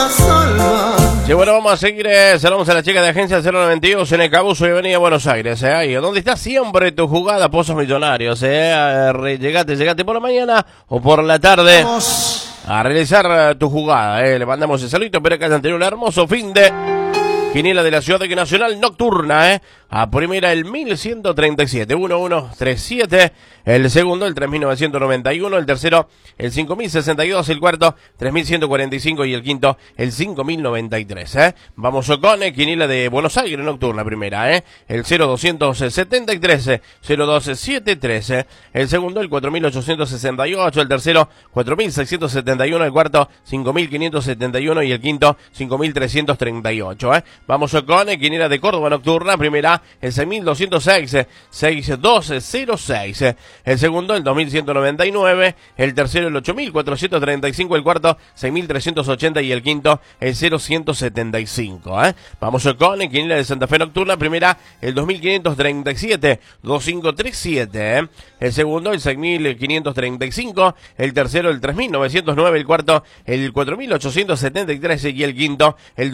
Sí, bueno, vamos a seguir, saludamos a la chica de agencia 092 en el Cabuso y Avenida Buenos Aires, ahí, donde está siempre tu jugada Pozos Millonarios, llegate por la mañana o por la tarde a realizar tu jugada, le mandamos el saludito, espero que hayan tenido un hermoso fin de quiniela de la Ciudad de Nacional nocturna, a primera el 1137, 1137, el segundo el 3991, el tercero el 5062, el cuarto 3145 y el quinto el 5093, Vamos con quiniela de Buenos Aires nocturna primera, el 0273, 0273, el segundo el 4868, el tercero 4671, el cuarto 5571 y el quinto 5338, Vamos con quiniela de Córdoba nocturna primera, el 6206, 6206, el segundo el 2199, el tercero el 8435, el cuarto 6380 y el quinto el 0175, Vamos con quiniela de Santa Fe nocturna primera, el 2537, 2537, el segundo el 6535, el tercero el 3909, el cuarto el 4873 y el quinto el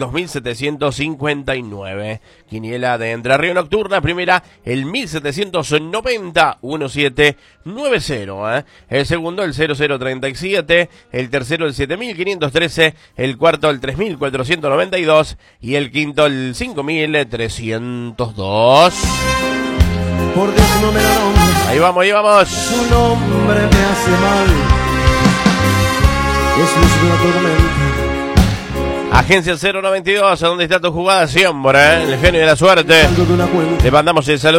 2759. Quiniela de Entre Ríos nocturna primera, el 1790, 1790, el segundo el 0037, el tercero el 7513, el cuarto el 3492 y el quinto el 5302. Por Dios no me da nombre. Ahí vamos. Su nombre me hace mal. Es luz de una tormenta. Agencia 092, ¿dónde está tu jugada siempre? El genio de la suerte. Le mandamos el saludo.